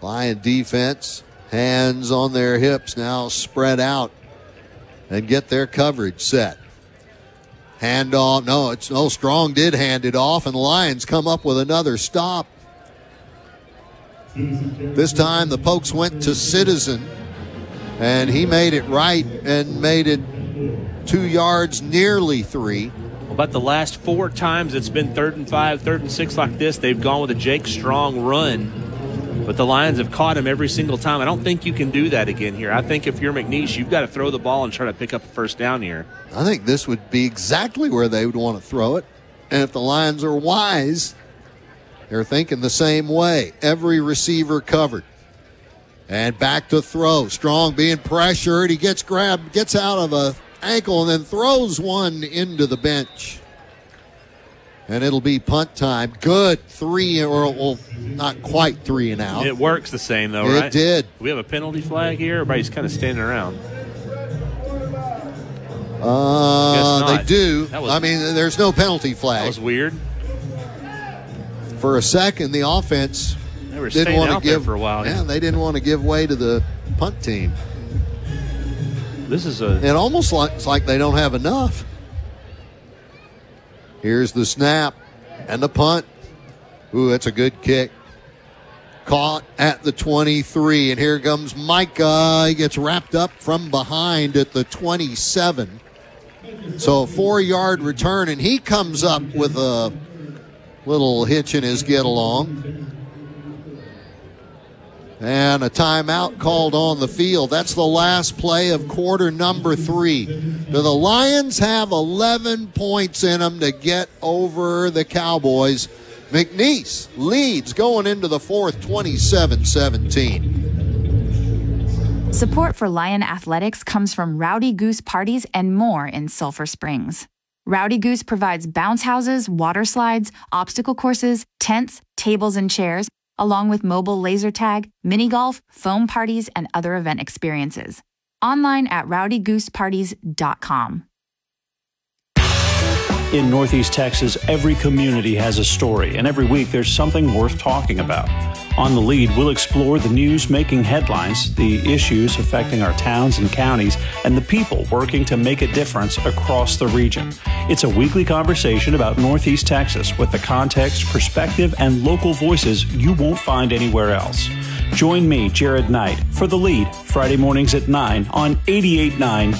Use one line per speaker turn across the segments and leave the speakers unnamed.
Lion defense, hands on their hips now, spread out and get their coverage set. Hand off. No, Strong did hand it off, and the Lions come up with another stop. This time the Pokes went to Citizen, and he made it right and made it 2 yards, nearly 3.
About the last 4 times it's been 3rd and 5, 3rd and 6 like this, they've gone with a Jake Strong run. But the Lions have caught him every single time. I don't think you can do that again here. I think if you're McNeese, you've got to throw the ball and try to pick up a first down here.
I think this would be exactly where they would want to throw it. And if the Lions are wise, they're thinking the same way. Every receiver covered. And back to throw. Strong being pressured. He gets grabbed, gets out of an ankle, and then throws one into the bench. And it'll be punt time. Good 3, or well, not quite 3 and out.
It works the same, though, right?
It did.
Do we have a penalty flag here? Everybody's kind of standing around.
They do. There's no penalty flag.
That was weird.
For a second, the offense
They were staying out there for a while.
Yeah, they didn't want to give way to the punt team. It almost looks like they don't have enough. Here's the snap and the punt. Ooh, that's a good kick. Caught at the 23, and here comes Micah. He gets wrapped up from behind at the 27. So a 4-yard return, and he comes up with a little hitch in his get-along. And a timeout called on the field. That's the last play of quarter number 3. Do the Lions have 11 points in them to get over the Cowboys? McNeese leads going into the fourth, 27-17.
Support for Lion Athletics comes from Rowdy Goose Parties and more in Sulphur Springs. Rowdy Goose provides bounce houses, water slides, obstacle courses, tents, tables, and chairs, along with mobile laser tag, mini golf, foam parties, and other event experiences. Online at rowdygooseparties.com.
In Northeast Texas, every community has a story, and every week there's something worth talking about. On The Lead, we'll explore the news making headlines, the issues affecting our towns and counties, and the people working to make a difference across the region. It's a weekly conversation about Northeast Texas with the context, perspective, and local voices you won't find anywhere else. Join me, Jared Knight, for The Lead, Friday mornings at 9 on 88.9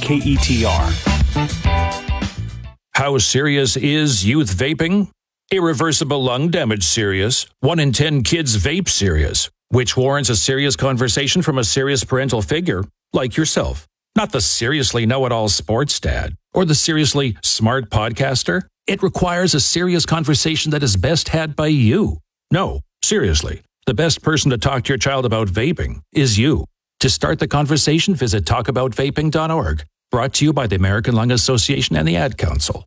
KETR.
How serious is youth vaping? Irreversible lung damage serious. 1 in 10 kids vape serious, which warrants a serious conversation from a serious parental figure like yourself. Not the seriously know-it-all sports dad or the seriously smart podcaster. It requires a serious conversation that is best had by you. No, seriously, the best person to talk to your child about vaping is you. To start the conversation, visit talkaboutvaping.org. Brought to you by the American Lung Association and the Ad Council.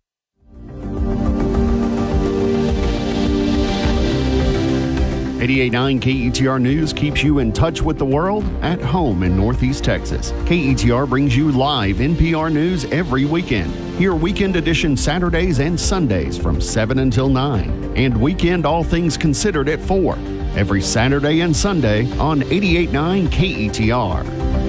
88.9 KETR News keeps you in touch with the world at home in Northeast Texas. KETR brings you live NPR News every weekend. Hear Weekend Edition Saturdays and Sundays from 7 until 9. And Weekend All Things Considered at 4. Every Saturday and Sunday on 88.9 KETR.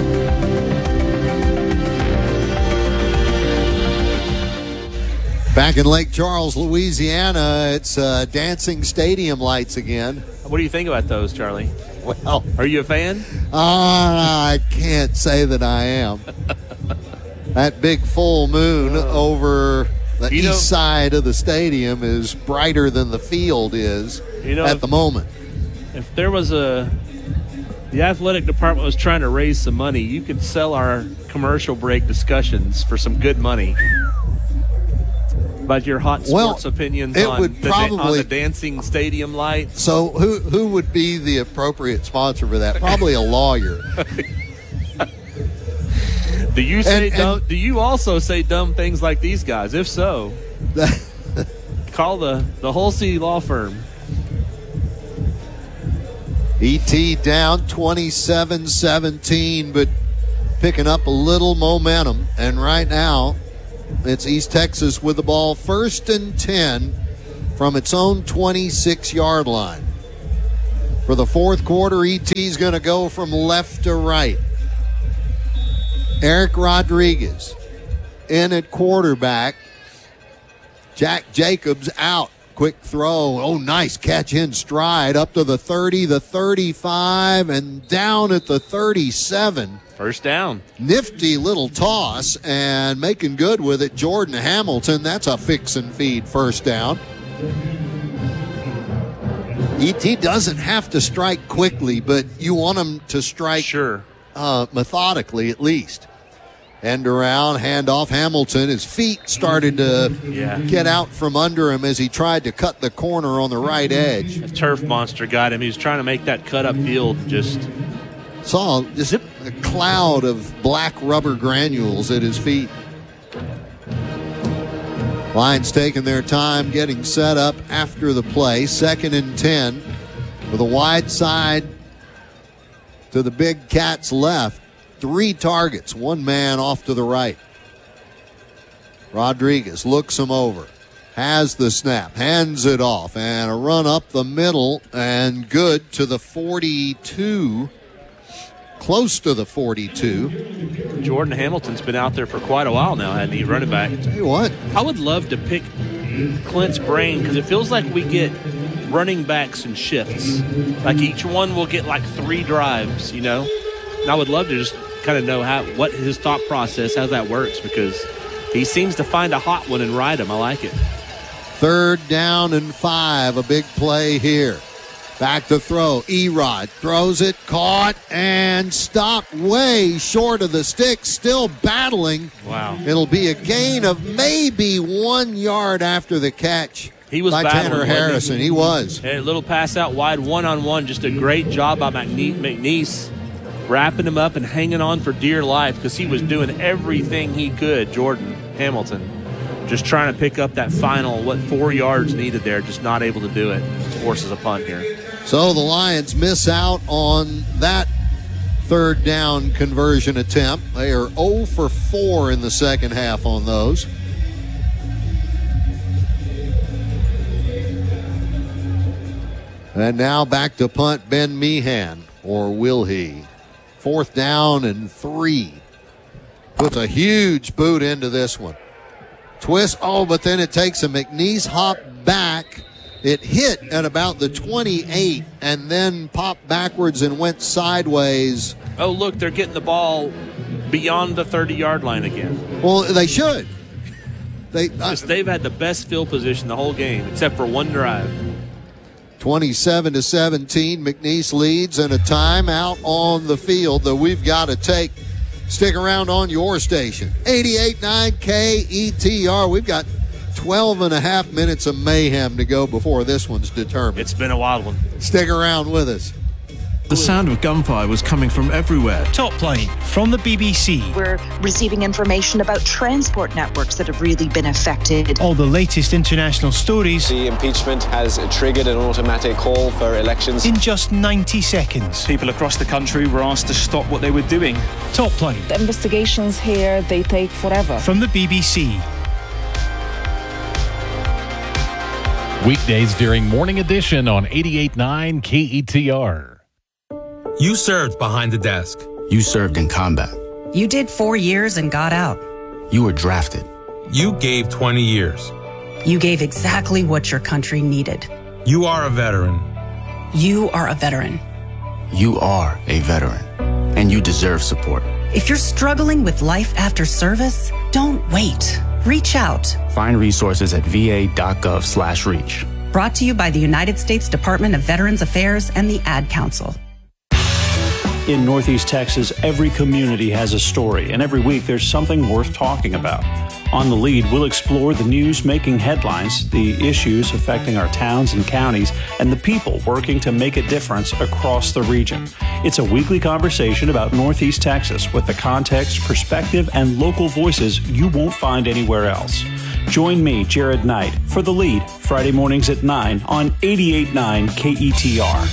Back in Lake Charles, Louisiana, it's dancing stadium lights again.
What do you think about those, Charlie?
Well,
are you a fan?
I can't say that I am. That big full moon over the east side of the stadium is brighter than the field is at the moment.
If there was the athletic department was trying to raise some money, you could sell our commercial break discussions for some good money. About your hot sports opinions on the dancing stadium lights.
So who would be the appropriate sponsor for that? Probably a lawyer.
Do you also say dumb things like these guys? If so, call the Hulsey Law Firm.
ET down 27-17, but picking up a little momentum. And right now, it's East Texas with the ball 1st and 10 from its own 26-yard line. For the fourth quarter, ET's going to go from left to right. Eric Rodriguez in at quarterback. Jack Jacobs out. Quick throw. Oh, nice catch in stride. Up to the 30, the 35, and down at the 37.
First down.
Nifty little toss and making good with it. Jordan Hamilton. That's a fix and feed first down. ET doesn't have to strike quickly, but you want him to strike methodically at least. End around, handoff. Hamilton, his feet started to get out from under him as he tried to cut the corner on the right edge.
A turf monster got him. He was trying to make that cut up field.
Saw just a cloud of black rubber granules at his feet. Lions taking their time getting set up after the play. 2nd and 10 with a wide side to the Big Cats left. 3 targets, 1 man off to the right. Rodriguez looks him over, has the snap, hands it off, and a run up the middle, and good to the 42, close to the 42.
Jordan Hamilton's been out there for quite a while now, hasn't he, running back?
Tell you what,
I would love to pick Clint's brain because it feels like we get running backs in shifts. Like each one will get like 3 drives, you know? And I would love to just kind of know what his thought process, how that works, because he seems to find a hot one and ride him. I like it.
3rd down and 5, a big play here. Back to throw. Erod throws it, caught, and stopped way short of the stick, still battling.
Wow.
It'll be a gain of maybe 1 yard after the catch.
He was
by Tanner Harrison. He was.
A little pass out wide, one-on-one. Just a great job by McNeese, wrapping him up and hanging on for dear life because he was doing everything he could. Jordan Hamilton just trying to pick up that final, 4 yards needed there, just not able to do it. Forces a punt here.
So the Lions miss out on that 3rd down conversion attempt. They are 0 for 4 in the second half on those. And now back to punt Ben Meehan, or will he? 4th down and 3. Puts a huge boot into this one. Twist, but then it takes a McNeese hop back. It hit at about the 28 and then popped backwards and went sideways.
Oh, look, they're getting the ball beyond the 30-yard line again.
Well, they should. They've
had the best field position the whole game, except for 1 drive.
27-17, McNeese leads, and a timeout on the field that we've got to take. Stick around on your station. 88.9 KETR. We've got 12 and a half minutes of mayhem to go before this one's determined.
It's been a wild one.
Stick around with us.
The sound of gunfire was coming from everywhere.
Top Plane from the BBC.
We're receiving information about transport networks that have really been affected.
All the latest international stories.
The impeachment has triggered an automatic call for elections.
In just 90 seconds.
People across the country were asked to stop what they were doing.
Top Plane.
The investigations here, they take forever.
From the BBC.
Weekdays during Morning Edition on 88.9 KETR.
You served behind the desk.
You served in combat.
You did 4 years and got out.
You were drafted.
You gave 20 years.
You gave exactly what your country needed.
You are a veteran.
You are a veteran.
You are a veteran, and you deserve support.
If you're struggling with life after service, don't wait. Reach out.
Find resources at va.gov/reach.
Brought to you by the United States Department of Veterans Affairs and the Ad Council.
In Northeast Texas, every community has a story, and every week there's something worth talking about. On The Lead, we'll explore the news making headlines, the issues affecting our towns and counties, and the people working to make a difference across the region. It's a weekly conversation about Northeast Texas with the context, perspective, and local voices you won't find anywhere else. Join me, Jared Knight, for The Lead, Friday mornings at 9 on 88.9 KETR.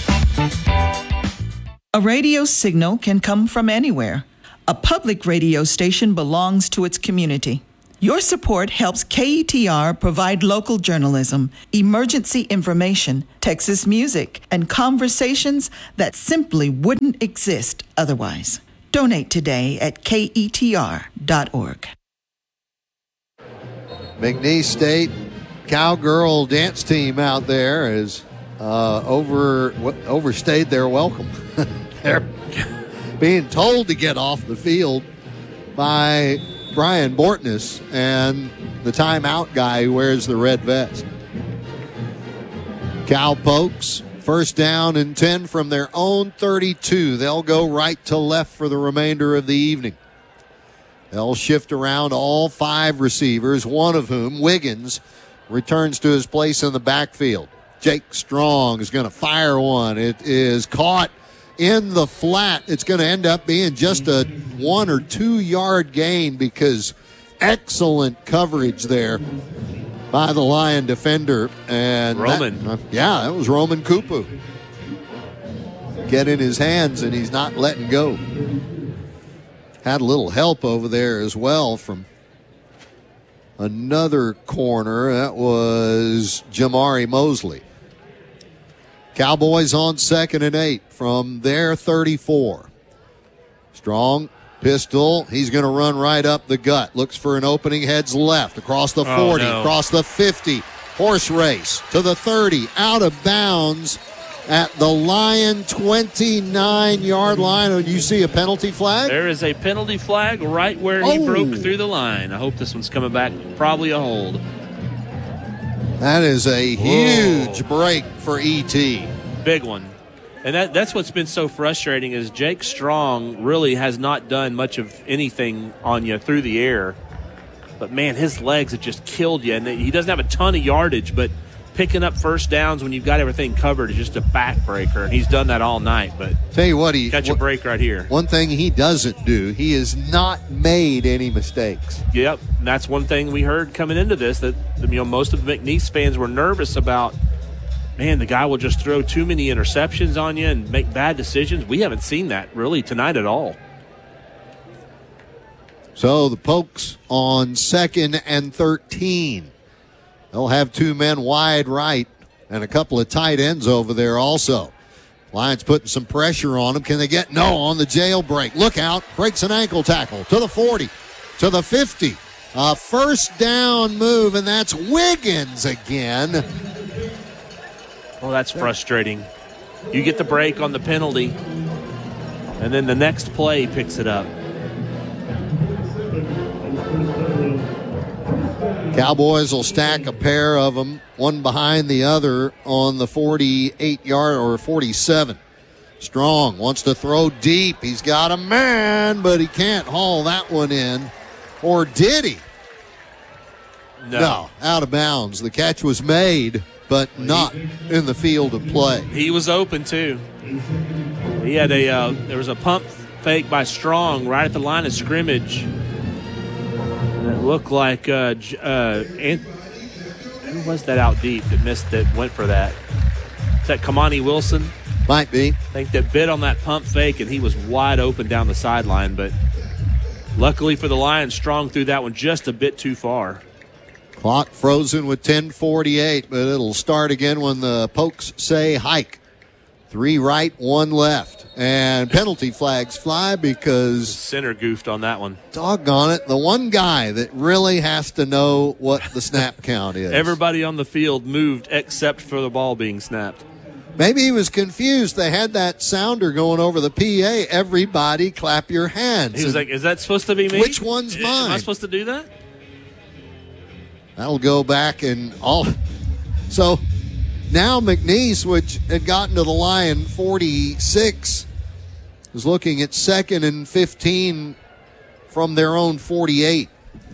A radio signal can come from anywhere. A public radio station belongs to its community. Your support helps KETR provide local journalism, emergency information, Texas music, and conversations that simply wouldn't exist otherwise. Donate today at KETR.org.
McNeese State Cowgirl dance team out there has overstayed their welcome. They're being told to get off the field by Brian Bortness and the timeout guy who wears the red vest. Cowpokes, first down and 10 from their own 32. They'll go right to left for the remainder of the evening. They'll shift around all 5 receivers, one of whom, Wiggins, returns to his place in the backfield. Jake Strong is going to fire one. It is caught in the flat. It's going to end up being just a 1 or 2 yard gain because excellent coverage there by the Lion defender. And
Roman.
That was Roman Kupu. Get in his hands, and he's not letting go. Had a little help over there as well from another corner. That was Jamari Mosley. Cowboys on 2nd and 8 from their 34. Strong, pistol. He's going to run right up the gut. Looks for an opening, heads left, across the 40, across the 50. Horse race to the 30, out of bounds at the Lion 29-yard line. And you see a penalty flag?
There is a penalty flag right where he broke through the line. I hope this one's coming back. Probably a hold.
That is a huge break for E.T.
Big one. And that's what's been so frustrating is Jake Strong really has not done much of anything on you through the air. But, man, his legs have just killed you. And he doesn't have a ton of yardage, but picking up first downs when you've got everything covered is just a backbreaker. And he's done that all night. But
tell you what,
catch a break right here.
One thing he doesn't do, he has not made any mistakes.
Yep, and that's one thing we heard coming into this, that most of the McNeese fans were nervous about. Man, the guy will just throw too many interceptions on you and make bad decisions. We haven't seen that really tonight at all.
So the Pokes on 2nd and 13. They'll have 2 men wide right and a couple of tight ends over there also. Lions putting some pressure on them. Can they get? No, on the jailbreak. Look out. Breaks an ankle tackle to the 40, to the 50. A first down move, and that's Wiggins again.
Well, that's frustrating. You get the break on the penalty, and then the next play picks it up.
Cowboys will stack a pair of them, one behind the other on the 48-yard or 47. Strong wants to throw deep. He's got a man, but he can't haul that one in. Or did he? No, out of bounds. The catch was made, but not in the field of play.
He was open, too. He had there was a pump fake by Strong right at the line of scrimmage. And it looked like who was that out deep that went for that? Is that Kamani Wilson?
Might be.
I think that bit on that pump fake, and he was wide open down the sideline. But luckily for the Lions, Strong threw that one just a bit too far.
Clock frozen with 10:48, but it'll start again when the Pokes say hike. 3 right, 1 left. And penalty flags fly because
center goofed on that one.
Doggone it. The one guy that really has to know what the snap count is.
Everybody on the field moved except for the ball being snapped.
Maybe he was confused. They had that sounder going over the PA. Everybody clap your hands.
He was like, is that supposed to be me?
Which one's mine?
Am I supposed to do that?
That'll go back and all. So now McNeese, which had gotten to the Lion 46, is looking at 2nd and 15 from their own 48.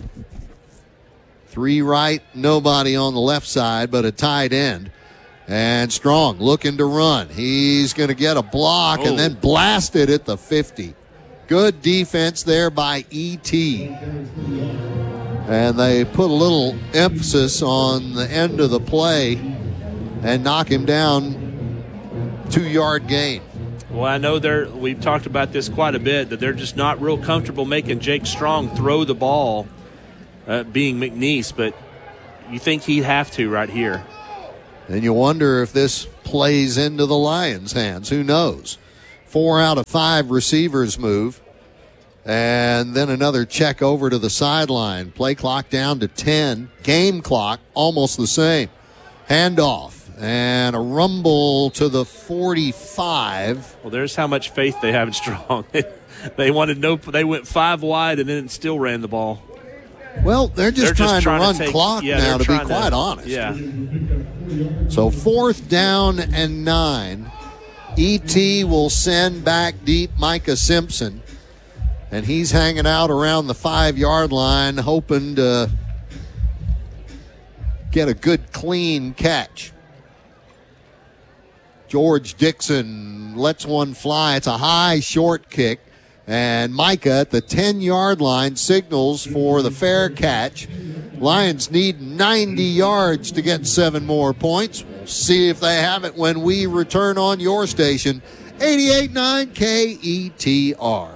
3 right, nobody on the left side, but a tight end. And Strong looking to run. He's going to get a block and then blasted at the 50. Good defense there by E.T. And they put a little emphasis on the end of the play and knock him down. 2-yard gain.
Well, I know we've talked about this quite a bit, that they're just not real comfortable making Jake Strong throw the ball. being McNeese, but you think he'd have to right here.
And you wonder if this plays into the Lions' hands. Who knows? 4 out of 5 receivers move. And then another check over to the sideline. Play clock down to 10. Game clock almost the same. Handoff. And a rumble to the 45.
Well, there's how much faith they have in Strong. They went 5 wide and then still ran the ball.
Well, they're just trying to run clock now, to be quite honest.
Yeah.
So 4th down and 9. E.T. will send back deep Micah Simpson. And he's hanging out around the 5-yard line, hoping to get a good, clean catch. George Dixon lets one fly. It's a high, short kick. And Micah at the 10-yard line signals for the fair catch. Lions need 90 yards to get 7 more points. We'll see if they have it when we return on your station, 88.9 KETR.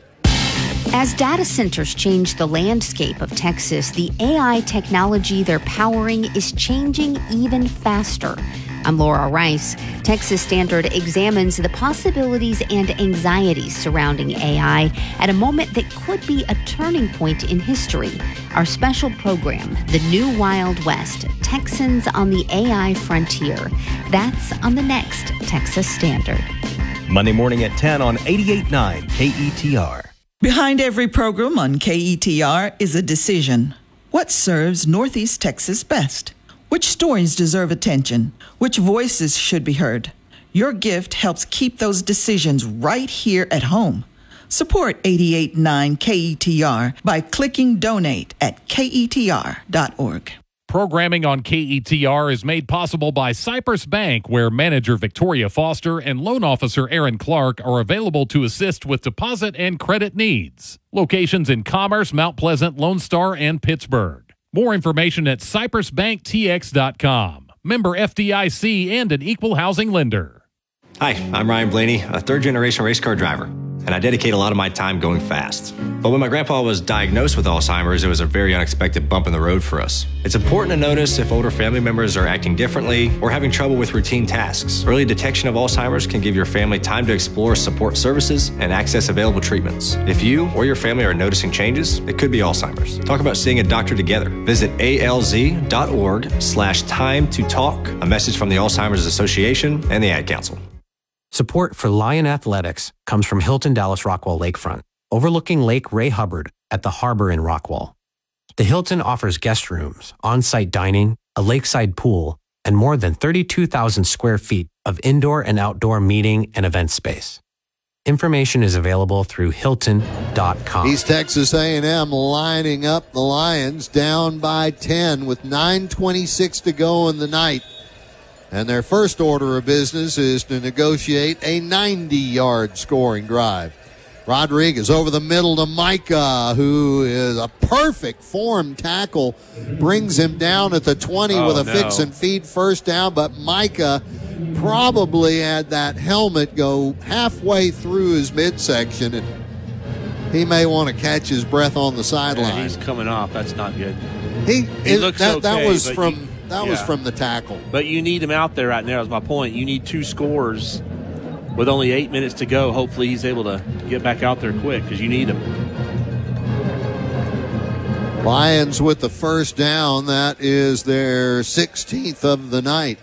As data centers change the landscape of Texas, the AI technology they're powering is changing even faster. I'm Laura Rice. Texas Standard examines the possibilities and anxieties surrounding AI at a moment that could be a turning point in history. Our special program, The New Wild West, Texans on the AI Frontier. That's on the next Texas Standard.
Monday morning at 10 on 88.9 KETR.
Behind every program on KETR is a decision. What serves Northeast Texas best? Which stories deserve attention? Which voices should be heard? Your gift helps keep those decisions right here at home. Support 88.9 KETR by clicking donate at ketr.org.
Programming on KETR is made possible by Cypress Bank, where manager Victoria Foster and loan officer Aaron Clark are available to assist with deposit and credit needs. Locations in Commerce, Mount Pleasant, Lone Star, and Pittsburgh. More information at cypressbanktx.com. Member FDIC and an equal housing lender.
Hi, I'm Ryan Blaney, a third-generation race car driver, and I dedicate a lot of my time going fast. But when my grandpa was diagnosed with Alzheimer's, it was a very unexpected bump in the road for us. It's important to notice if older family members are acting differently or having trouble with routine tasks. Early detection of Alzheimer's can give your family time to explore support services and access available treatments. If you or your family are noticing changes, it could be Alzheimer's. Talk about seeing a doctor together. Visit alz.org/time to talk. A message from the Alzheimer's Association and the Ad Council.
Support for Lion Athletics comes from Hilton Dallas Rockwall Lakefront, overlooking Lake Ray Hubbard at the harbor in Rockwall. The Hilton offers guest rooms, on-site dining, a lakeside pool, and more than 32,000 square feet of indoor and outdoor meeting and event space. Information is available through Hilton.com.
East Texas A&M lining up the Lions down by 10 with 9:26 to go in the night. And their first order of business is to negotiate a 90-yard scoring drive. Rodriguez over the middle to Micah, who is a perfect form tackle, brings him down at the 20 with a fix and feed first down, but Micah probably had that helmet go halfway through his midsection, and he may want to catch his breath on the sideline.
Yeah, he's coming off. That's not good.
He looks okay. That was from...
That
was from the tackle.
But you need him out there right now, is my point. You need 2 scores with only 8 minutes to go. Hopefully he's able to get back out there quick because you need him.
Lions with the first down. That is their 16th of the night.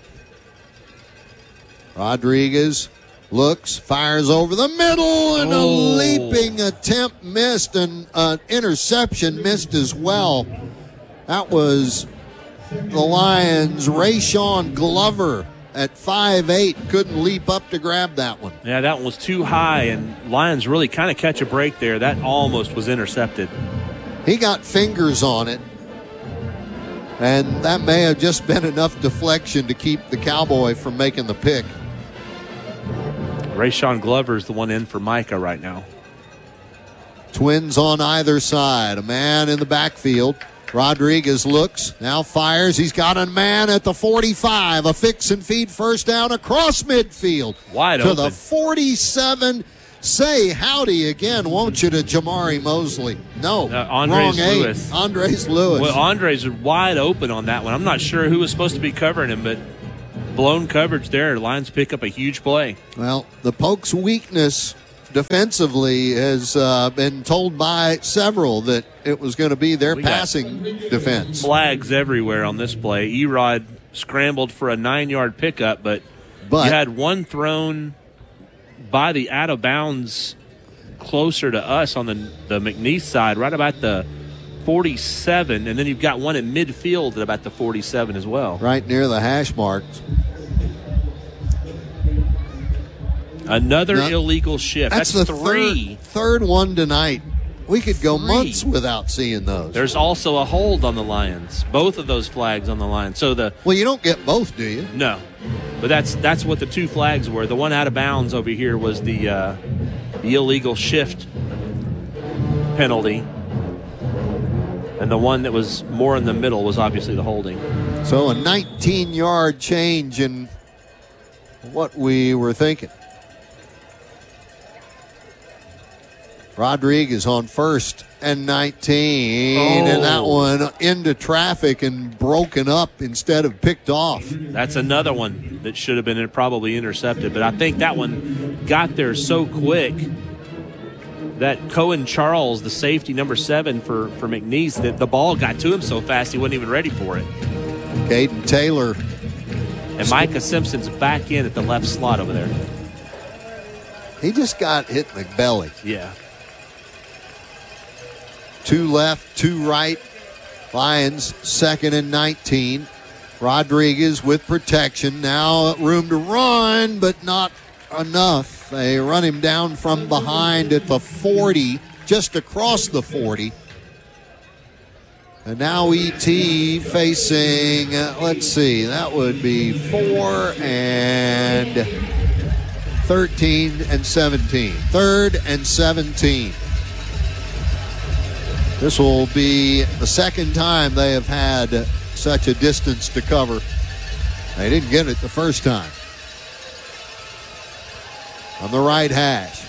Rodriguez looks, fires over the middle, and a leaping attempt missed, and an interception missed as well. That was the Lions' Rayshawn Glover at 5'8", couldn't leap up to grab that one.
Yeah, that one was too high, and Lions really kind of catch a break there. That almost was intercepted.
He got fingers on it, and that may have just been enough deflection to keep the Cowboy from making the pick.
Rayshawn Glover's the one in for Micah right now.
Twins on either side. A man in the backfield. Rodriguez looks, now fires. He's got a man at the 45. A fix and feed first down across midfield.
Wide
to
open.
the 47. Say howdy again, won't you, to Jamari Mosley? No.
Andres
wrong eight.
Lewis.
Andres Lewis.
Well, Andres is wide open on that one. I'm not sure who was supposed to be covering him, but blown coverage there. Lions pick up a huge play.
Well, the Pokes' weakness defensively has been told by several that it was going to be their passing defense.
Flags everywhere on this play. Erod scrambled for a 9-yard pickup, but you had one thrown by the out of bounds closer to us on the McNeese side, right about the 47, and then you've got one in midfield at about the 47 as well.
Right near the hash marks.
Another illegal shift. That's
the
three.
Third one tonight. We could go months without seeing those.
There's also a hold on the Lions. Both of those flags on the Lions.
Well, you don't get both, do you?
No. But that's what the two flags were. The one out of bounds over here was the illegal shift penalty. And the one that was more in the middle was obviously the holding.
So a 19-yard change in what we were thinking. Rodriguez on 1st and 19, and that one into traffic and broken up instead of picked off.
That's another one that should have been probably intercepted, but I think that one got there so quick that Cohen Charles, the safety number 7 for McNeese, that the ball got to him so fast he wasn't even ready for it.
Caden Taylor.
And Micah Simpson's back in at the left slot over there.
He just got hit in the belly.
Yeah.
2 left, 2 right. Lions 2nd and 19. Rodriguez with protection. Now room to run, but not enough. They run him down from behind at the 40, just across the 40. And now E.T. facing, let's see, that would be 4 and 13 and 17. 3rd and 17. This will be the second time they have had such a distance to cover. They didn't get it the first time. On the right hash.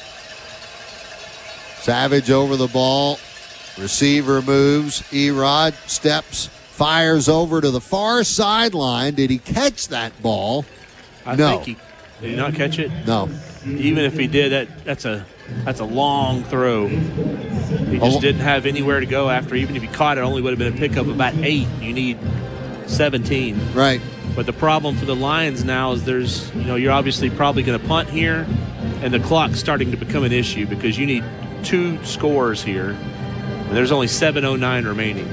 Savage over the ball. Receiver moves. Erod steps, fires over to the far sideline. Did he catch that ball? No.
Did he not catch it?
No.
Even if he did, that's a long throw. He just didn't have anywhere to go after. Even if he caught it, only would have been a pickup of about 8. You need 17.
Right.
But the problem for the Lions now is you're obviously probably going to punt here, and the clock's starting to become an issue because you need 2 scores here, and there's only 7:09 remaining.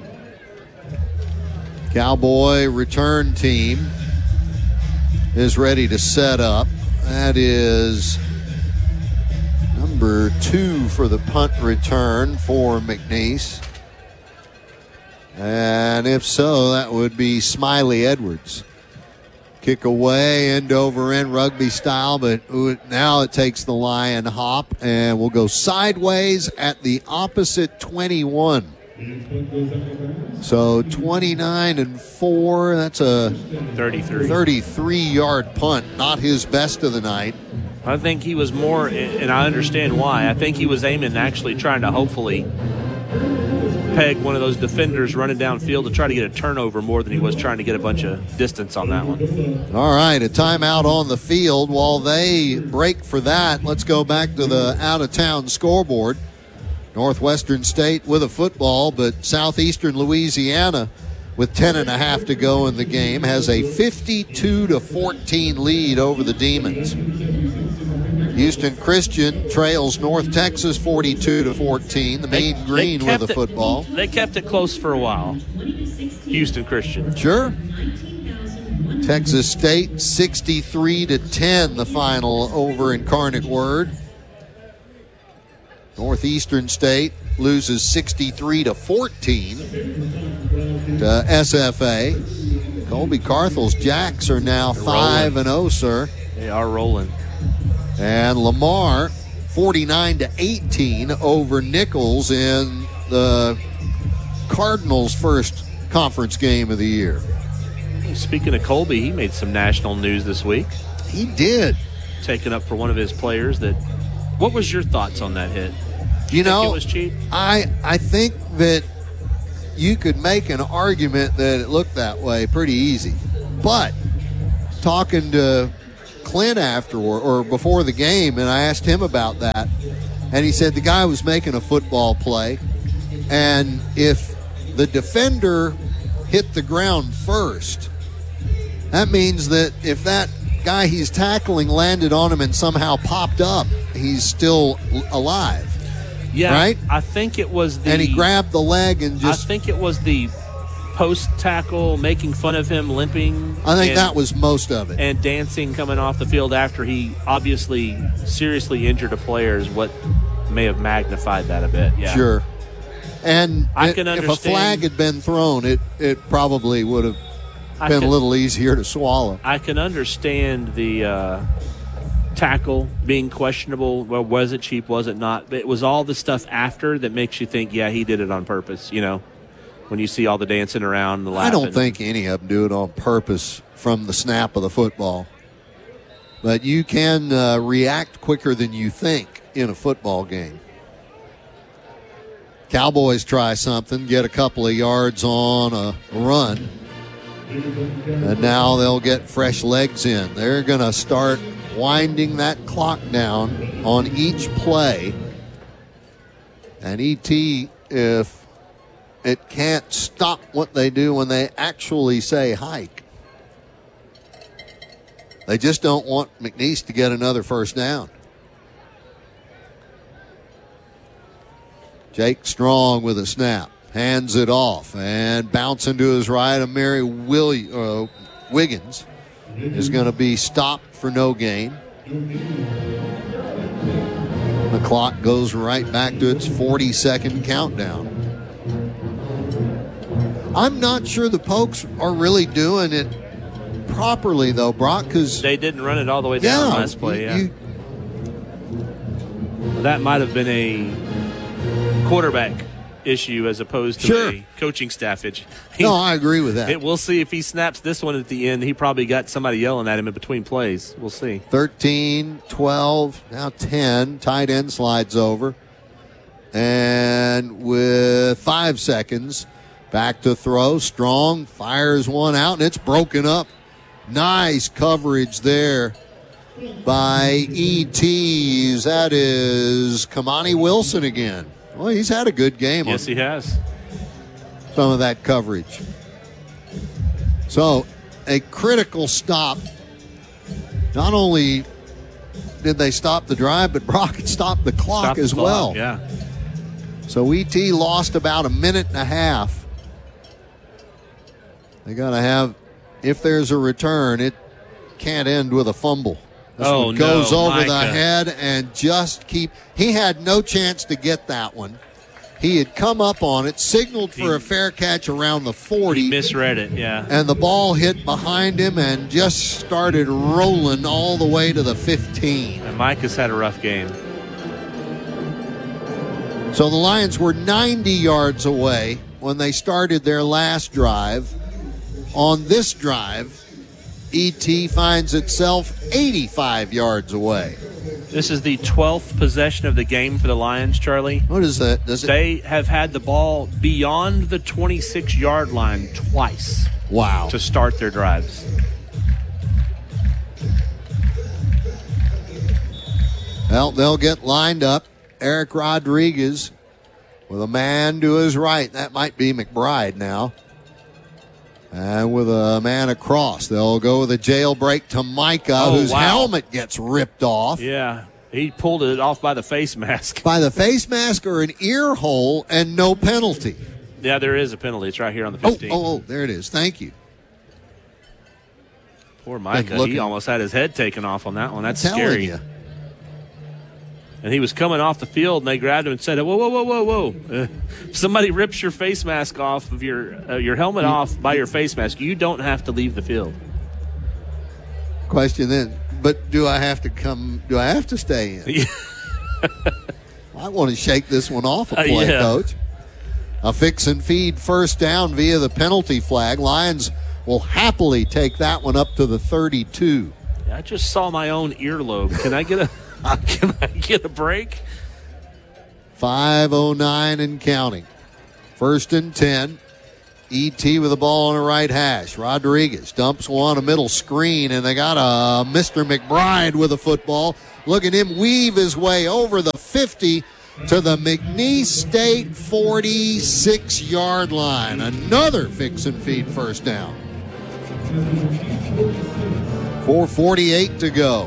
Cowboy return team is ready to set up. That is number 2 for the punt return for McNeese. And if so, that would be Smiley Edwards. Kick away, end over end, rugby style, but now it takes the Lion hop, and we'll go sideways at the opposite 21. So 29 and 4, that's a 33-yard punt. Not his best of the night.
I think he was more, and I understand why. I think he was aiming, actually trying to hopefully peg one of those defenders running downfield to try to get a turnover more than he was trying to get a bunch of distance on that one.
All right, a timeout on the field. While they break for that, let's go back to the out-of-town scoreboard. Northwestern State with a football, but Southeastern Louisiana, with 10.5 to go in the game, has a 52-14 lead over the Demons. Houston Christian trails North Texas 42-14. The Mean Green with the football.
They kept it close for a while. Houston Christian.
Sure. Texas State 63-10, the final over Incarnate Word. Northeastern State loses 63-14 to SFA. Colby Carthel's Jacks are now 5-0, sir.
They are rolling.
And Lamar 49-18 over Nichols in the Cardinals' first conference game of the year.
Speaking of Colby, he made some national news this week.
He did.
Taken up for one of his players that What was your thoughts on that hit?
You know,
it was cheap?
I think that you could make an argument that it looked that way pretty easy. But talking to Clint afterward or before the game, and I asked him about that, and he said the guy was making a football play, and if the defender hit the ground first, that means that if that guy he's tackling landed on him and somehow popped up, he's still alive.
Yeah,
right?
I think it was
and he grabbed the leg and just...
I think it was the post-tackle, making fun of him, limping.
I think that was most of it.
And dancing coming off the field after he obviously seriously injured a player is what may have magnified that a bit. Yeah.
Sure. And
if
a flag had been thrown, it probably would have been a little easier to swallow.
I can understand the tackle being questionable. Well, was it cheap? Was it not? But it was all the stuff after that makes you think, yeah, he did it on purpose, you know, when you see all the dancing around and the laughing.
I don't think any of them do it on purpose from the snap of the football. But you can react quicker than you think in a football game. Cowboys try something, get a couple of yards on a run, and now they'll get fresh legs in. They're going to start winding that clock down on each play. And ET, if it can't stop what they do when they actually say hike, they just don't want McNeese to get another first down. Jake Strong with a snap, hands it off, and bouncing to his right, Amari Wiggins is going to be stopped for no gain. The clock goes right back to its 40-second countdown. I'm not sure the Pokes are really doing it properly, though, Brock, because
they didn't run it all the way down last play. That might have been a quarterback issue as opposed to a coaching staff issue.
No, I agree with that.
We'll see if he snaps this one at the end. He probably got somebody yelling at him in between plays. We'll see.
13, 12, now 10. Tight end slides over. And with 5 seconds, back to throw. Strong fires one out, and it's broken up. Nice coverage there by ETs. That is Kamani Wilson again. Well, he's had a good game.
Yes, he has.
Some of that coverage. So, a critical stop. Not only did they stop the drive, but Brock had stopped the clock as well.
Yeah.
So, ET lost about a minute and a half. They got to have, if there's a return, it can't end with a fumble. This one goes over the head and just he had no chance to get that one. He had come up on it, signaled for a fair catch around the 40.
He misread it, yeah.
And the ball hit behind him and just started rolling all the way to the 15.
And Mike has had a rough game.
So the Lions were 90 yards away when they started their last drive. On this drive, ET finds itself 85 yards away.
This is the 12th possession of the game for the Lions, Charlie.
What is that?
They have had the ball beyond the 26-yard line twice.
Wow.
To start their drives.
Well, they'll get lined up. Eric Rodriguez with a man to his right. That might be McBride now. And with a man across, they'll go with a jailbreak to Micah, whose helmet gets ripped off.
Yeah, he pulled it off by the face mask.
By the face mask or an ear hole, and no penalty.
Yeah, there is a penalty. It's right here on the 15.
Oh, there it is. Thank you.
Poor Micah. He almost had his head taken off on that one. That's scary.
You.
And he was coming off the field, and they grabbed him and said, whoa, whoa, whoa, whoa, whoa. Somebody rips your face mask off of your helmet off by your face mask. You don't have to leave the field.
Question then, but do I have to stay in? I want to shake this one off a play, Coach. A fix and feed first down via the penalty flag. Lions will happily take that one up to the 32.
I just saw my own earlobe. Can I get a... Can I get a break?
5:09 and counting. 1st and 10. E.T. with the ball on the right hash. Rodriguez dumps one, a middle screen, and they got a Mr. McBride with a football. Look at him weave his way over the 50 to the McNeese State 46-yard line. Another fix and feed first down. 4:48 to go.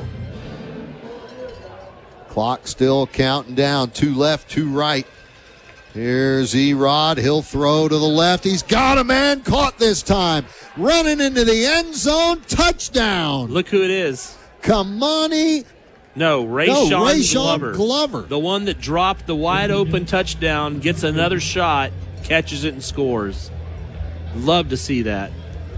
Clock still counting down. 2 left, 2 right. Here's Erod. He'll throw to the left. He's got a man caught this time. Running into the end zone. Touchdown.
Look who it is.
Kamani.
Rayshawn
Glover.
The one that dropped the wide open touchdown, gets another shot, catches it and scores. Love to see that.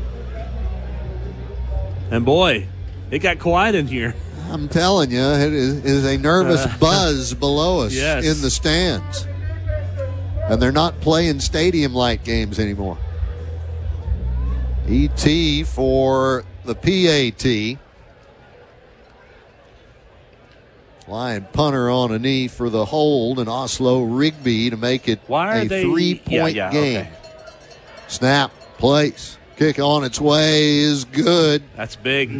And boy, it got quiet in here.
I'm telling you, it is a nervous buzz below us in the stands. And they're not playing stadium-like games anymore. E.T. for the PAT. Lion punter on a knee for the hold, and Oslo Rigby to make it a 3-point game. Okay. Snap, place, kick on its way is good.
That's big.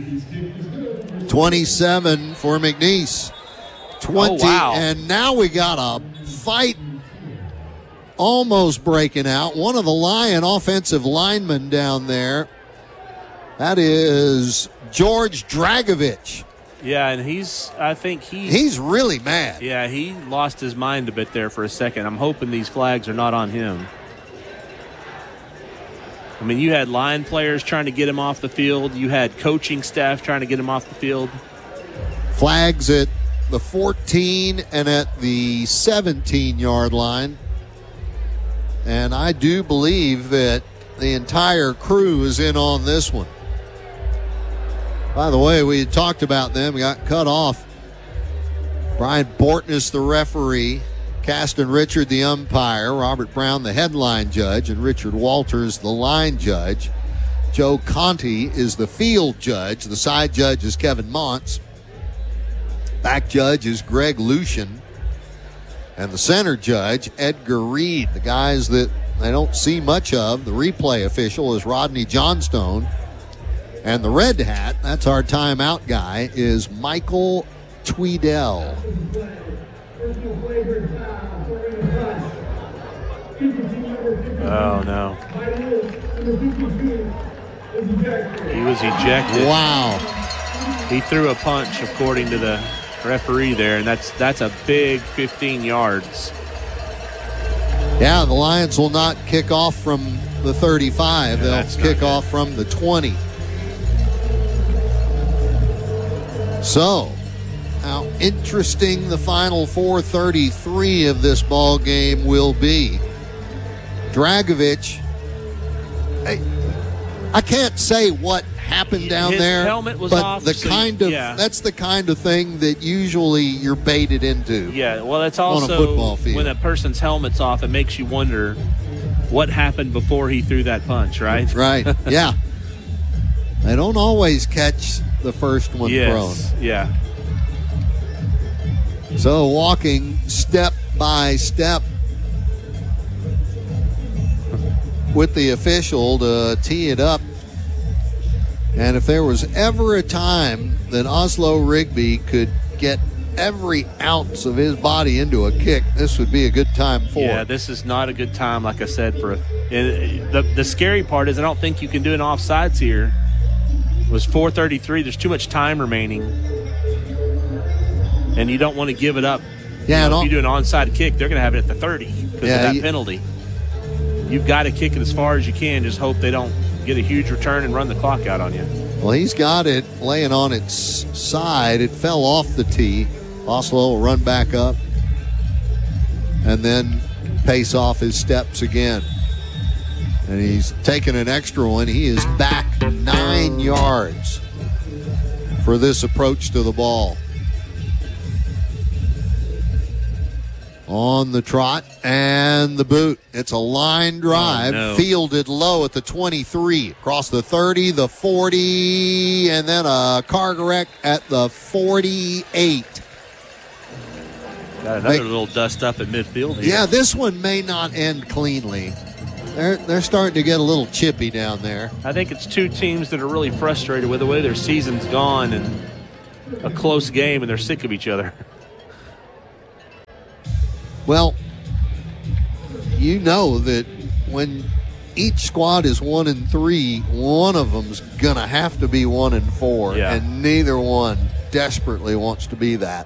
27 for McNeese. 20, and now we got a fight almost breaking out. One of the Lion offensive linemen down there, that is George Dragovich.
Yeah, and I think
he's really mad.
Yeah, he lost his mind a bit there for a second. I'm hoping these flags are not on him. I mean, you had Lion players trying to get him off the field. You had coaching staff trying to get him off the field.
Flags at the 14 and at the 17-yard line. And I do believe that the entire crew is in on this one. By the way, we had talked about them. We got cut off. Brian Bortness, the referee. Caston Richard, the umpire. Robert Brown, the headline judge. And Richard Walters, the line judge. Joe Conti is the field judge. The side judge is Kevin Montz. Back judge is Greg Lucian. And the center judge, Edgar Reed. The guys that they don't see much of, the replay official, is Rodney Johnstone. And the red hat, that's our timeout guy, is Michael Tweedell.
Oh, no. He was ejected.
Wow.
He threw a punch, according to the referee there, and that's a big 15 yards.
Yeah, the Lions will not kick off from the 35. They'll kick off from the 20. So, how interesting the final 4:33 of this ball game will be. Dragovich, I can't say what happened down
His
there,
helmet was
but
off,
that's the kind of thing that usually you're baited into.
Yeah, well, that's also
on a football field.
When a person's helmet's off, it makes you wonder what happened before he threw that punch, right?
Right. Yeah. They don't always catch the first one thrown.
Yeah.
So walking step by step with the official to tee it up. And if there was ever a time that Oslo Rigby could get every ounce of his body into a kick, this would be a good time for
Yeah,
it.
this is not a good time, like I said. The scary part is I don't think you can do an offsides here. It was 4:33. There's too much time remaining. And you don't want to give it up.
Yeah,
if you do an onside kick, they're going to have it at the 30 because of that penalty. You've got to kick it as far as you can. Just hope they don't get a huge return and run the clock out on you.
Well, he's got it laying on its side. It fell off the tee. Oslo will run back up and then pace off his steps again. And he's taken an extra one. He is back 9 yards for this approach to the ball. On the trot and the boot. It's a line drive, fielded low at the 23, across the 30, the 40, and then a car wreck at the 48.
Got another little dust up at midfield here.
Yeah, this one may not end cleanly. They're starting to get a little chippy down there.
I think it's two teams that are really frustrated with the way their season's gone and a close game, and they're sick of each other.
Well, you know that when each squad is 1-3, one of them's going to have to be 1-4, and neither one desperately wants to be that.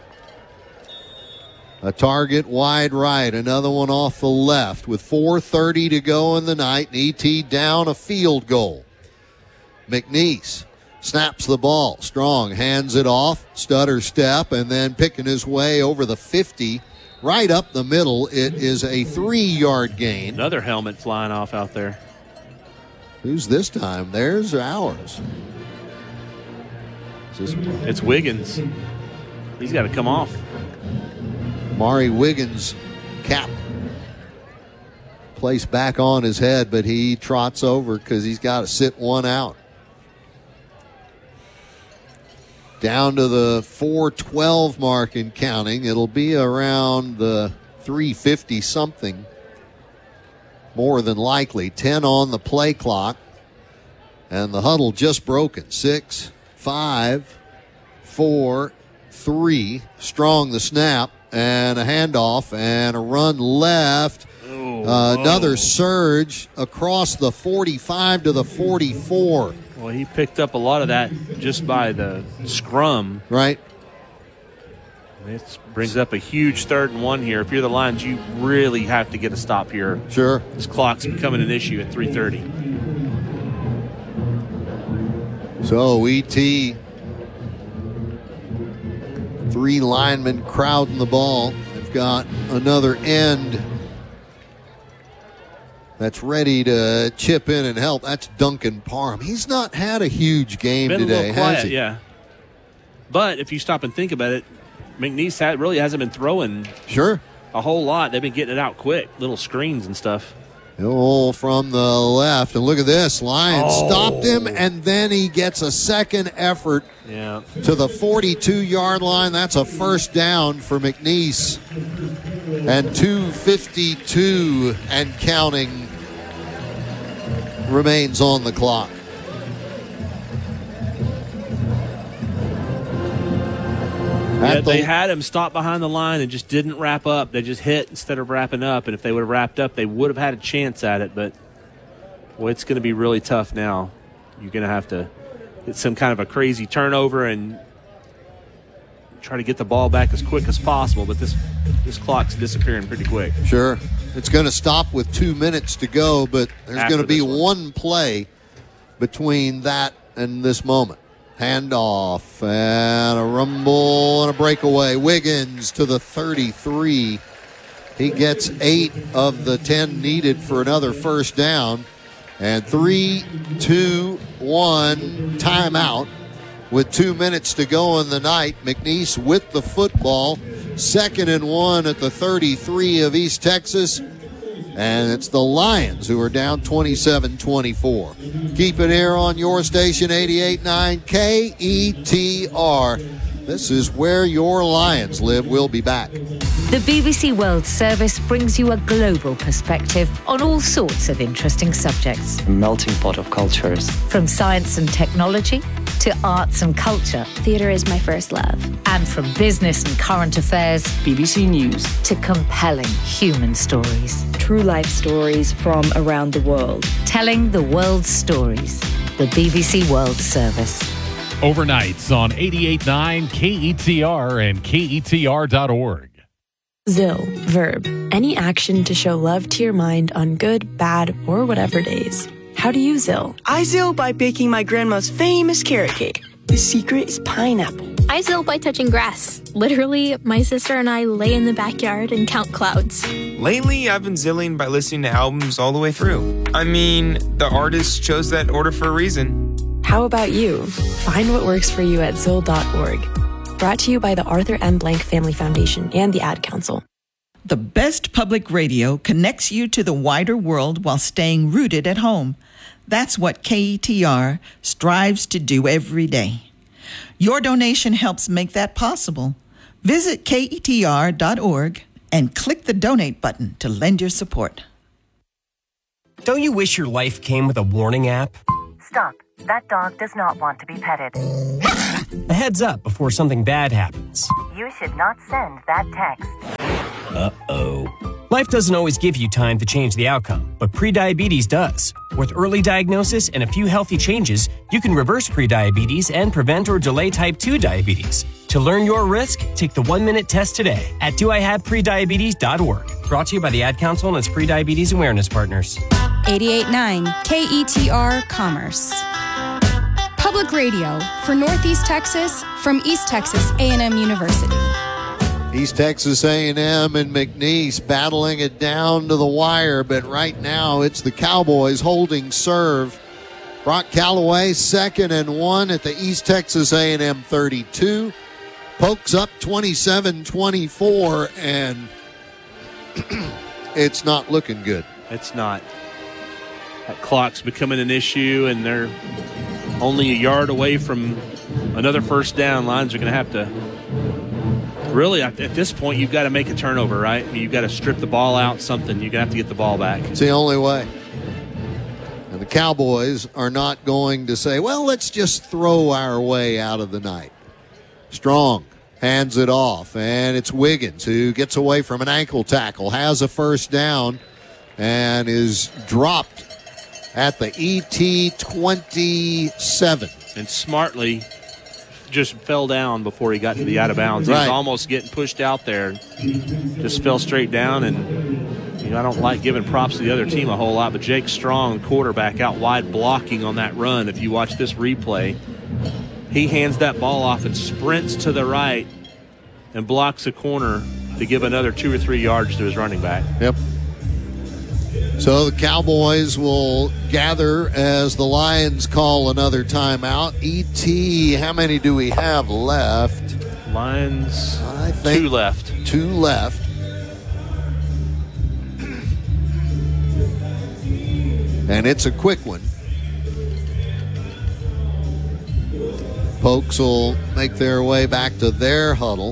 A target wide right, another one off the left with 4:30 to go in the night. ET down a field goal. McNeese snaps the ball. Strong hands it off, stutter step, and then picking his way over the 50, right up the middle. It is a 3-yard gain.
Another helmet flying off out there.
Who's this time? There's ours.
It's Wiggins. He's got to come off.
Mari Wiggins' cap placed back on his head, but he trots over because he's got to sit one out. Down to the 4:12 mark and counting. It'll be around the 3:50 something, more than likely. 10 on the play clock, and the huddle just broken. 6, 5, 4, 3. Strong the snap. And a handoff and a run left. Another surge across the 45 to the 44.
Well, he picked up a lot of that just by the scrum.
Right.
This brings up a huge 3rd and 1 here. If you're the Lions, you really have to get a stop here.
Sure.
This clock's becoming an issue at 3:30.
So ET, 3 linemen crowding the ball. They've got another end that's ready to chip in and help. That's Duncan Parham. He's not had a huge game
today,
a little quiet,
has he? Yeah. But if you stop and think about it, McNeese really hasn't been throwing a whole lot. They've been getting it out quick, little screens and stuff.
Hill from the left, and look at this. Lions stopped him, and then he gets a second effort to the 42-yard line. That's a first down for McNeese. And 2:52 and counting remains on the clock.
Yeah, they had him stop behind the line and just didn't wrap up. They just hit instead of wrapping up. And if they would have wrapped up, they would have had a chance at it. But, well, it's going to be really tough now. You're going to have to get some kind of a crazy turnover and try to get the ball back as quick as possible. But this clock's disappearing pretty quick.
Sure. It's going to stop with 2 minutes to go, but there's going to be one play between that and this moment. Handoff and a rumble and a breakaway. Wiggins to the 33. He gets 8 of the 10 needed for another first down. And 3, 2, 1, timeout with 2 minutes to go in the night. McNeese with the football. 2nd and 1 at the 33 of East Texas. And it's the Lions who are down 27-24. Keep it here on your station, 88.9 KETR. This is where your Lions live. We'll be back.
The BBC World Service brings you a global perspective on all sorts of interesting subjects.
A melting pot of cultures.
From science and technology to arts and culture.
Theatre is my first love.
And from business and current affairs.
BBC News.
To compelling human stories.
True life stories from around the world.
Telling the world's stories. The BBC World Service.
Overnights on 88.9 KETR and KETR.org.
ZIL. Verb. Any action to show love to your mind on good, bad, or whatever days. How do you ZIL?
I ZIL by baking my grandma's famous carrot cake. The secret is pineapple.
I ZIL by touching grass. Literally, my sister and I lay in the backyard and count clouds.
Lately, I've been zilling by listening to albums all the way through. I mean, the artist chose that order for a reason.
How about you? Find what works for you at ZIL.org. Brought to you by the Arthur M. Blank Family Foundation and the Ad Council.
The best public radio connects you to the wider world while staying rooted at home. That's what KETR strives to do every day. Your donation helps make that possible. Visit KETR.org and click the donate button to lend your support.
Don't you wish your life came with a warning app?
Stop. That dog does not want to be petted.
A heads up before something bad happens.
You should not send that text.
Uh-oh. Life doesn't always give you time to change the outcome, but prediabetes does. With early diagnosis and a few healthy changes, you can reverse prediabetes and prevent or delay type 2 diabetes. To learn your risk, take the 1-minute test today at doihaveprediabetes.org. Brought to you by the Ad Council and its prediabetes awareness partners.
88.9 KETR Commerce. Public radio for Northeast Texas from East Texas A&M University.
East Texas A&M and McNeese battling it down to the wire, but right now it's the Cowboys holding serve. Brock Calloway, 2nd and 1 at the East Texas A&M 32. Pokes up 27-24, and it's not looking good.
It's not. That clock's becoming an issue, and they're only a yard away from another first down. Lions are going to have to really, at this point, you've got to make a turnover, right? I mean, you've got to strip the ball out, something. You're going to have to get the ball back.
It's the only way. And the Cowboys are not going to say, well, let's just throw our way out of the night. Strong hands it off, and it's Wiggins who gets away from an ankle tackle, has a first down, and is dropped at the ET 27.
And smartly just fell down before he got to the out of bounds. He was almost getting pushed out there. Just fell straight down, and I don't like giving props to the other team a whole lot, but Jake Strong, quarterback, out wide blocking on that run. If you watch this replay, he hands that ball off and sprints to the right and blocks a corner to give another 2 or 3 yards to his running back.
Yep. So the Cowboys will gather as the Lions call another timeout. E.T., how many do we have left?
Lions,
I think
2 left.
2 left. And it's a quick one. Pokes will make their way back to their huddle.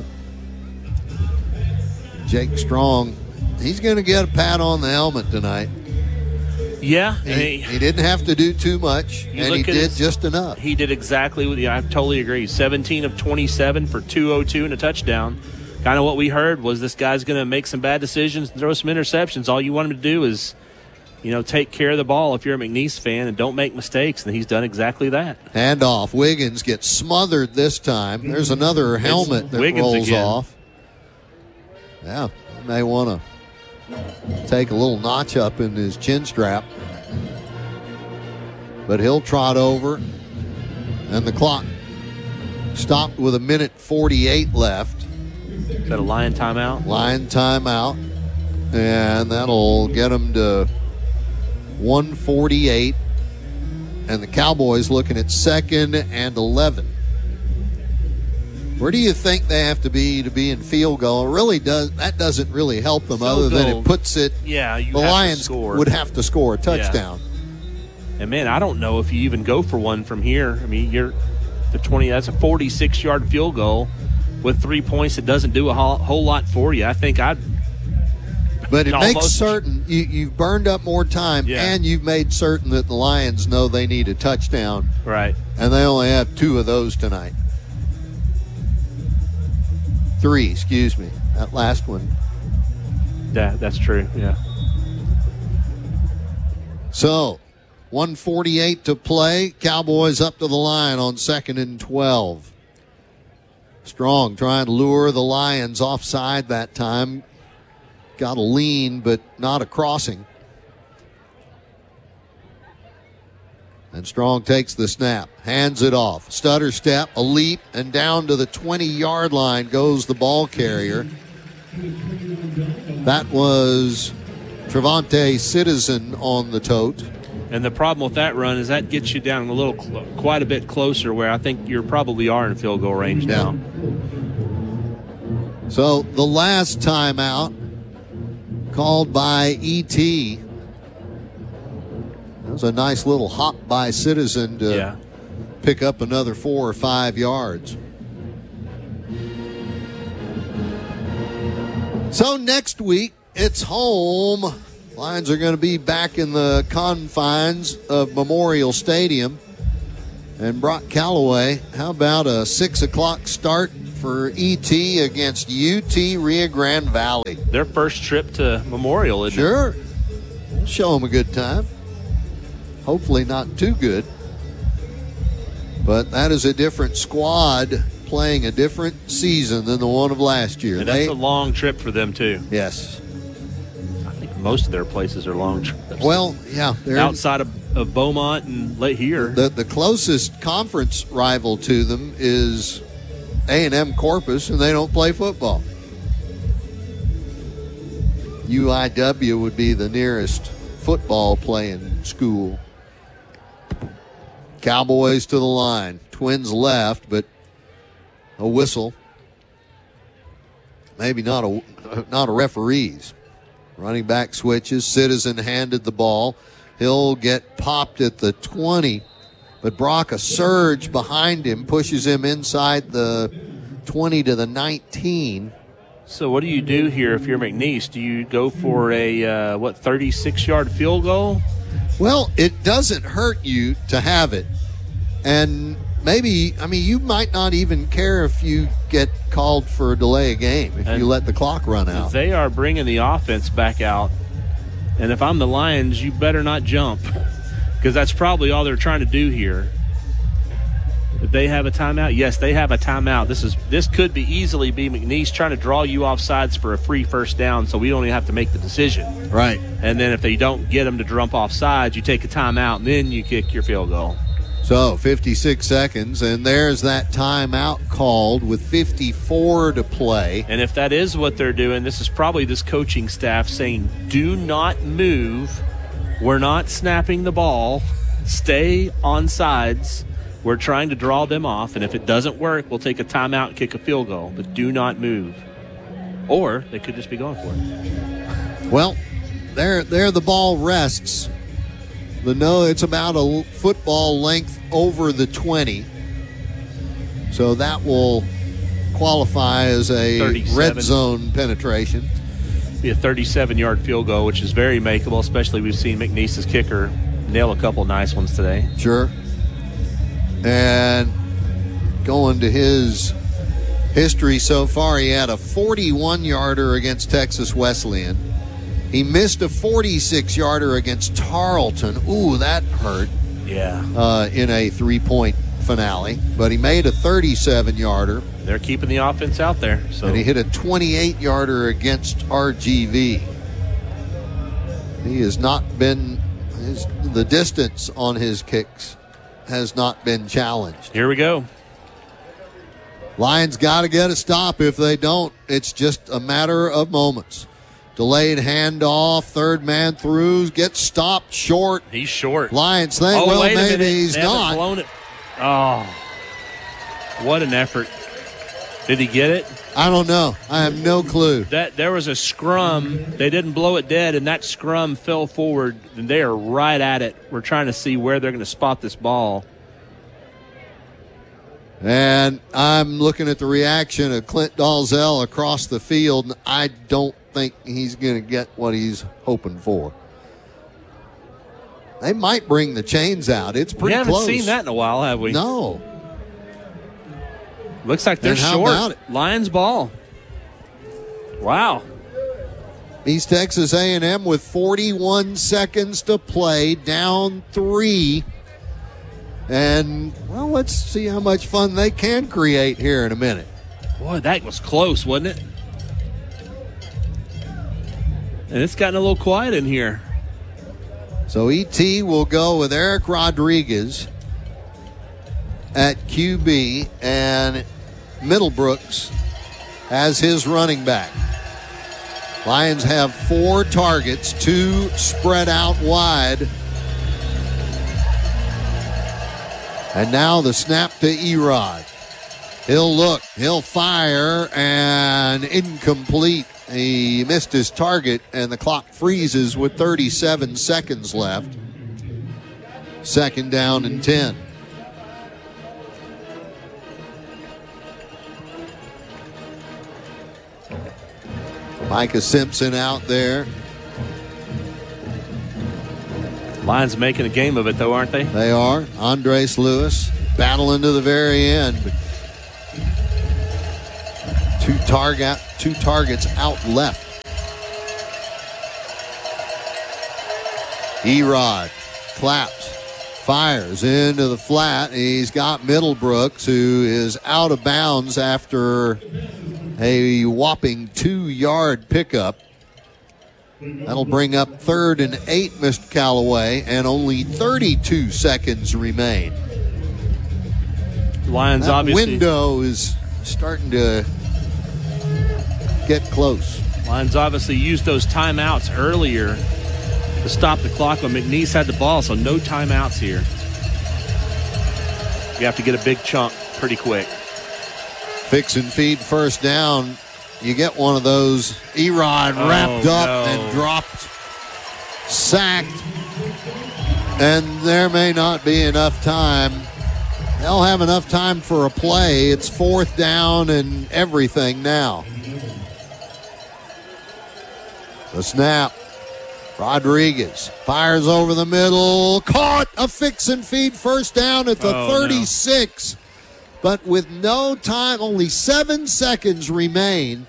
Jake Strong, he's going to get a pat on the helmet tonight.
Yeah.
He didn't have to do too much, and he did just enough.
He did exactly what I totally agree. 17 of 27 for 202 and a touchdown. Kind of what we heard was this guy's going to make some bad decisions and throw some interceptions. All you want him to do is, take care of the ball if you're a McNeese fan and don't make mistakes, and he's done exactly that.
Hand off. Wiggins gets smothered this time. There's another helmet that
Wiggins
rolls
again.
off. Yeah, may want to take a little notch up in his chin strap. But he'll trot over, and the clock stopped with 1:48 left.
Is that a Lion timeout?
Lion timeout, and that'll get him to 1:48, and the Cowboys looking at 2nd and 11. Where do you think they have to be in field goal? It really doesn't really help them other than it puts it.
Yeah,
the Lions would have to score a touchdown.
Yeah. And man, I don't know if you even go for one from here. I mean, you're the 20. That's a 46-yard field goal with 3 points. It doesn't do a whole lot for you. I think I'd.
But it makes certain you've burned up more time, and you've made certain that the Lions know they need a touchdown.
Right.
And they only have 2 of those tonight. 3, excuse me. That last one.
Yeah, that's true. Yeah.
So, 1:48 to play. Cowboys up to the line on 2nd and 12. Strong trying to lure the Lions offside that time. Got a lean, but not a crossing. And Strong takes the snap, hands it off. Stutter step, a leap, and down to the 20-yard line goes the ball carrier. That was Trevante Citizen on the tote.
And the problem with that run is that gets you down quite a bit closer where I think you probably are in field goal range now.
So the last timeout called by E.T. That was a nice little hop by Citizen to pick up another 4 or 5 yards. So next week, it's home. Lions are going to be back in the confines of Memorial Stadium. And Brock Callaway, how about a 6 o'clock start for ET against UT Rio Grande Valley?
Their first trip to Memorial, isn't it?
Sure. We'll show them a good time. Hopefully not too good. But that is a different squad playing a different season than the one of last year.
And that's a long trip for them, too.
Yes.
I think most of their places are long trips.
Well, yeah.
Outside of Beaumont and here.
The closest conference rival to them is A&M Corpus, and they don't play football. UIW would be the nearest football playing school. Cowboys to the line. Twins left, but a whistle. Maybe not a referee's. Running back switches. Citizen handed the ball. He'll get popped at the 20, but Brock, a surge behind him, pushes him inside the 20 to the 19.
So what do you do here if you're McNeese? Do you go for a, 36-yard field goal?
Well, it doesn't hurt you to have it. And you might not even care if you get called for a delay of game, if you let the clock run out.
They are bringing the offense back out. And if I'm the Lions, you better not jump, because that's probably all they're trying to do here. If they have a timeout, yes, they have a timeout. This could easily be McNeese trying to draw you off sides for a free first down, so we don't even have to make the decision.
Right.
And then if they don't get them to jump off sides, you take a timeout, and then you kick your field goal.
So 56 seconds, and there's that timeout called with 54 to play.
And if that is what they're doing, this is probably this coaching staff saying, do not move. We're not snapping the ball. Stay on sides. We're trying to draw them off, and if it doesn't work, we'll take a timeout and kick a field goal, but do not move. Or they could just be going for it.
Well, there the ball rests. It's about a football length over the 20. So that will qualify as a
37.
Red zone penetration.
Be a 37-yard field goal, which is very makeable, especially we've seen McNeese's kicker nail a couple nice ones today.
Sure. And going to his history so far, he had a 41-yarder against Texas Wesleyan. He missed a 46-yarder against Tarleton. Ooh, that hurt.
Yeah.
In a 3-point finale. But he made a 37-yarder.
They're keeping the offense out there. So.
And he hit a 28-yarder against RGV. He has not been... the distance on his kicks has not been challenged.
Here we go.
Lions got to get a stop. If they don't, it's just a matter of moments. Delayed handoff, third man through, gets stopped short.
He's short.
Lions think, maybe he's not.
Blown it. Oh, what an effort. Did he get it?
I don't know. I have no clue.
There was a scrum. They didn't blow it dead, and that scrum fell forward, and they are right at it. We're trying to see where they're going to spot this ball.
And I'm looking at the reaction of Clint Dalzell across the field, and I don't think he's going to get what he's hoping for. They might bring the chains out. It's pretty close.
We haven't seen that in a while, have we?
No.
Looks like they're short. Lions ball. Wow.
East Texas A&M with 41 seconds to play, down 3. And, well, let's see how much fun they can create here in a minute.
Boy, that was close, wasn't it? And it's gotten a little quiet in here.
So ET will go with Eric Rodriguez at QB and Middlebrooks as his running back. Lions have 4 targets, 2 spread out wide. And now the snap to Erod. He'll look, he'll fire, and incomplete. He missed his target, and the clock freezes with 37 seconds left. Second down and 10. Micah Simpson out there.
Lions making a game of it, though, aren't they?
They are. Andres Lewis battling to the very end. But two targets out left. Erod claps, fires into the flat. He's got Middlebrooks, who is out of bounds after a whopping 2-yard pickup. That'll bring up 3rd and 8, Mr. Callaway, and only 32 seconds remain.
Lions
that
obviously.
Window is starting to get close.
Lions obviously used those timeouts earlier to stop the clock when McNeese had the ball, so no timeouts here. You have to get a big chunk pretty quick.
Fix and feed first down. You get one of those. Erod wrapped up and dropped, sacked, and there may not be enough time. They'll have enough time for a play. It's 4th down and everything now. The snap. Rodriguez fires over the middle. Caught. A fix and feed first down at the 36. No. But with no time, only 7 seconds remain.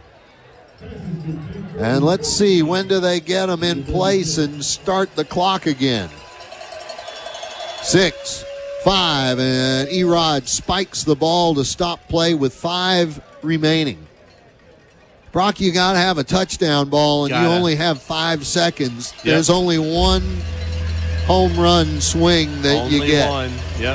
And let's see, when do they get them in place and start the clock again? 6, 5, and Erod spikes the ball to stop play with 5 remaining. Brock, you got to have a touchdown ball, and you only have 5 seconds. Yep. There's only one home run swing that you get.
Only one, yep.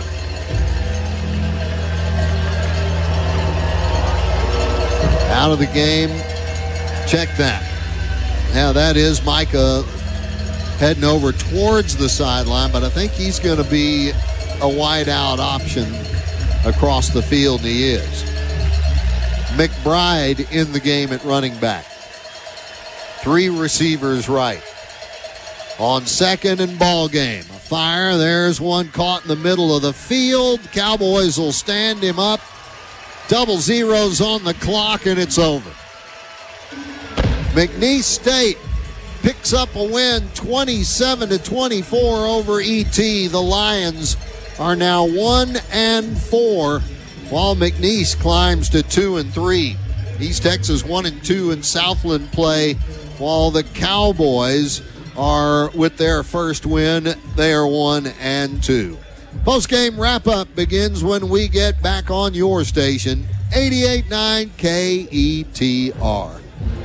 Out of the game. Check that. Now, that is Micah heading over towards the sideline, but I think he's going to be a wide out option across the field, and he is. McBride in the game at running back. 3 receivers right. On 2nd and ball game. A fire. There's one caught in the middle of the field. Cowboys will stand him up. Double zeros on the clock, and it's over. McNeese State picks up a win 27-24 over ET. The Lions are now 1-4. While McNeese climbs to 2-3. East Texas 1-2 in Southland play, while the Cowboys are with their first win. They are 1-2. Post-game wrap-up begins when we get back on your station, 88.9 KETR.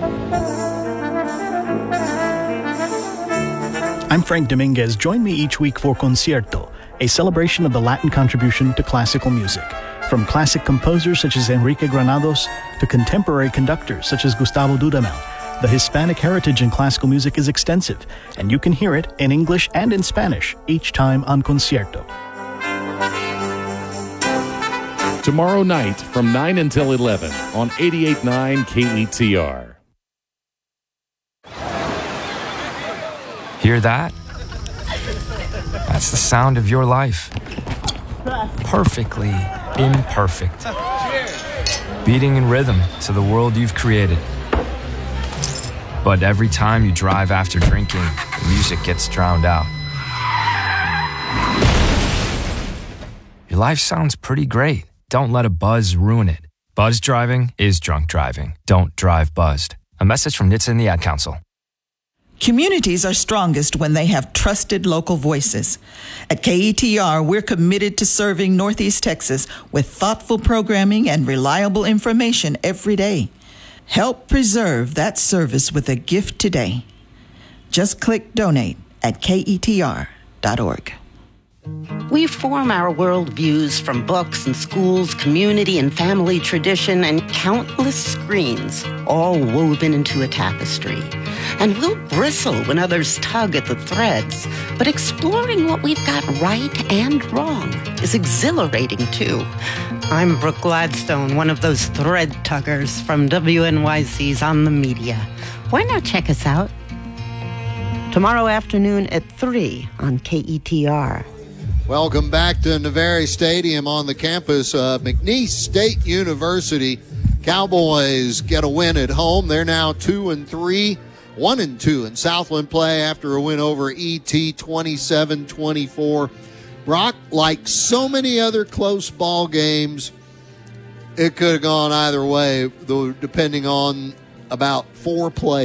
I'm Frank Dominguez. Join me each week for Concierto, a celebration of the Latin contribution to classical music. From classic composers such as Enrique Granados to contemporary conductors such as Gustavo Dudamel, the Hispanic heritage in classical music is extensive, and you can hear it in English and in Spanish each time on Concierto.
Tomorrow night from 9 until 11 on 88.9 KETR.
Hear that? That's the sound of your life. Perfectly imperfect. Beating in rhythm to the world you've created. But every time you drive after drinking, the music gets drowned out. Your life sounds pretty great. Don't let a buzz ruin it. Buzz driving is drunk driving. Don't drive buzzed. A message from NHTSA and the Ad Council.
Communities are strongest when they have trusted local voices. At KETR, we're committed to serving Northeast Texas with thoughtful programming and reliable information every day. Help preserve that service with a gift today. Just click donate at KETR.org.
We form our worldviews from books and schools, community and family tradition, and countless screens, all woven into a tapestry. And we'll bristle when others tug at the threads, but exploring what we've got right and wrong is exhilarating too. I'm Brooke Gladstone, one of those thread tuggers from WNYC's On the Media. Why not check us out? Tomorrow afternoon at 3 on KETR.
Welcome back to Navarre Stadium on the campus of McNeese State University. Cowboys get a win at home. They're now 2-3, 1-2 in Southland play after a win over ET 27-24. Brock, like so many other close ball games, it could have gone either way, though, depending on about 4 plays.